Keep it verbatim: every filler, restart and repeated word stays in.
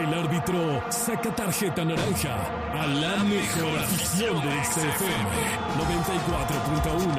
El árbitro saca tarjeta naranja a la mejor afición del C F M noventa y cuatro punto uno.